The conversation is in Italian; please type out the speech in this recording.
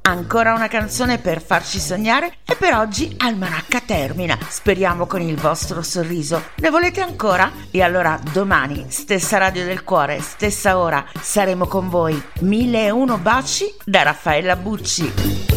Ancora una canzone per farci sognare e per oggi Almanacca termina. Speriamo con il vostro sorriso. Ne volete ancora? E allora domani, stessa Radio del Cuore, stessa ora, saremo con voi. 1001 baci da Raffaella Bucci.